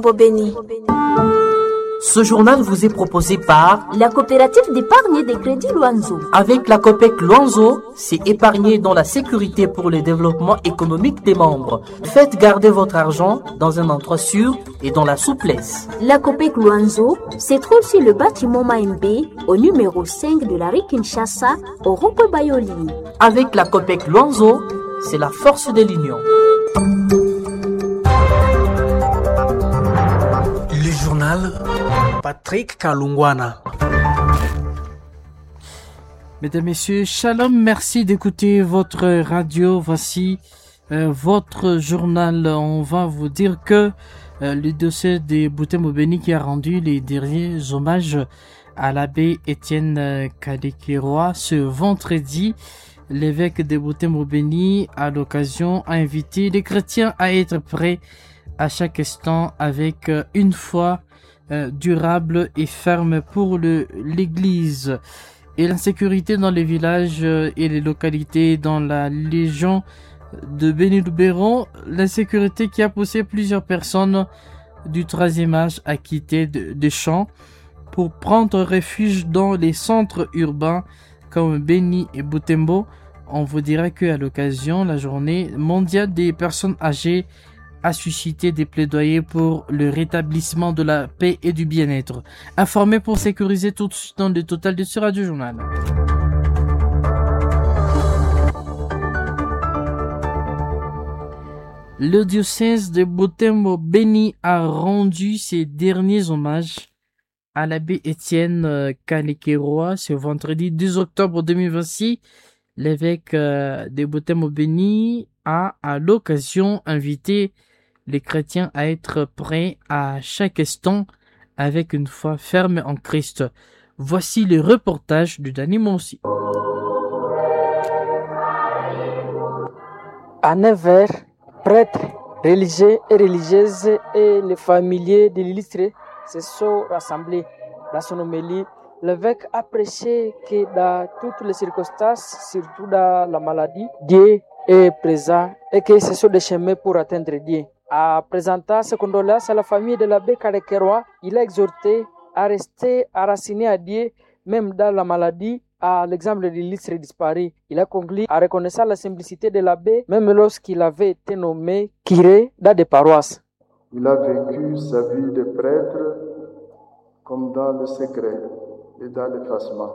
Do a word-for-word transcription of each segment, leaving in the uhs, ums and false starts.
Bobeni. Ce journal vous est proposé par la coopérative d'épargne et de crédit Luanzo. Avec la COPEC Luanzo, c'est épargner dans la sécurité pour le développement économique des membres. Faites garder votre argent dans un endroit sûr et dans la souplesse. La COPEC Luanzo se trouve sur le bâtiment Maembe au numéro cinq de la rue Kinshasa au rond-point Bayoli. Avec la COPEC Luanzo, c'est la force de l'union. Le journal Patrick Kalungwana. Mesdames, Messieurs, shalom, merci d'écouter votre radio. Voici euh, votre journal. On va vous dire que euh, le dossier de Butembo Beni qui a rendu les derniers hommages à l'abbé Étienne euh, Kadekeroa ce vendredi. L'évêque de Butembo Beni, à l'occasion, a invité les chrétiens à être prêts à chaque instant avec euh, une foi euh, durable et ferme pour le, l'Église. Et l'insécurité dans les villages euh, et les localités dans la légion de Beni-Luberon, l'insécurité qui a poussé plusieurs personnes du troisième âge à quitter de, des champs pour prendre refuge dans les centres urbains comme Beni et Butembo. On vous dira qu'à l'occasion, la journée mondiale des personnes âgées a suscité des plaidoyers pour le rétablissement de la paix et du bien-être. Informé pour sécuriser tout de suite dans le total de ce radio journal. Le diocèse de Butembo Beni a rendu ses derniers hommages à l'abbé Étienne Kadekeroa ce vendredi deux octobre deux mille vingt-six. L'évêque de Butembo Beni a à l'occasion invité les chrétiens à être prêts à chaque instant avec une foi ferme en Christ. Voici le reportage de Dani Monsi. À neuf heures, prêtres, religieux et religieuses et les familiers de l'illustré se sont rassemblés. Dans son homélie, l'évêque a prêché que dans toutes les circonstances, surtout dans la maladie, Dieu est présent et que ce sont des chemins pour atteindre Dieu. En présentant ses condoléances à la famille de l'abbé Kadekeroa, il a exhorté à rester enraciné à Dieu, même dans la maladie, à l'exemple de l'illustre disparu. Il a conclu en reconnaissant la simplicité de l'abbé, même lorsqu'il avait été nommé curé dans des paroisses. Il a vécu sa vie de prêtre comme dans le secret et dans l'effacement.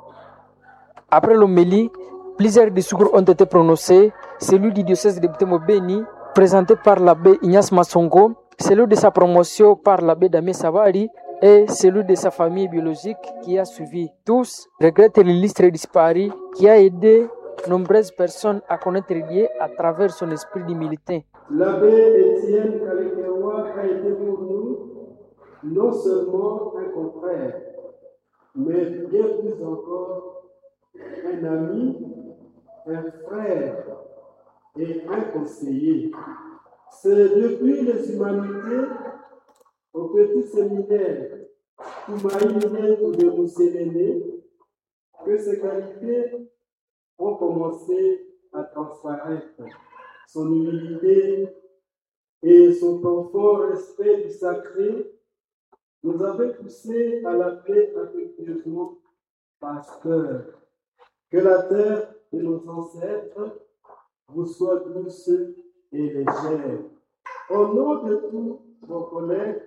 Après l'homélie, plusieurs discours ont été prononcés. Celui du diocèse de Butembo Beni, présenté par l'abbé Ignace Massongo, celui de sa promotion par l'abbé Damien Savary et celui de sa famille biologique qui a suivi. Tous regrettent l'illustre disparu qui a aidé nombreuses personnes à connaître Dieu à travers son esprit d'humilité. L'abbé Étienne Kadekeroa a été pour nous non seulement un confrère, mais bien plus encore un ami, un frère et un conseiller. C'est depuis les humanités au petit séminaire Toumaïne ou de Mousséléné que ces qualités ont commencé à transparaître. Son humilité et son profond respect du sacré nous avaient poussé à l'appeler affectueusement pasteur. Que la terre de nos ancêtres vous soit douce et légère. Au nom de tous vos collègues,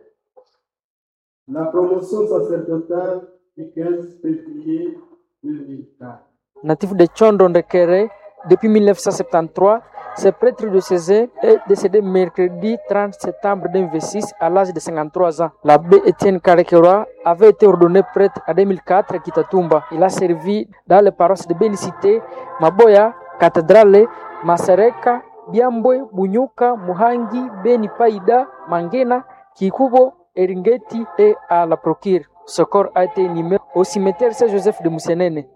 la promotion sacerdotale du quinze février deux mille quatre. Natif de Tchondon-Rekere, depuis mille neuf cent soixante-treize, ce prêtre diocésain est décédé mercredi trente septembre deux mille vingt-six à l'âge de cinquante-trois ans. L'abbé Étienne Kadekeroa avait été ordonné prêtre en deux mille quatre à Kitatumba. Il a servi dans les paroisses de Bénicité, Maboya, Cathédrale, Masereka, Biambwe, Bunyuka, Muhangi, Beni Païda, Mangena, Kikubo, Eringeti et à la Procure. Ce corps a été inhumé au cimetière Saint-Joseph de Moussenene.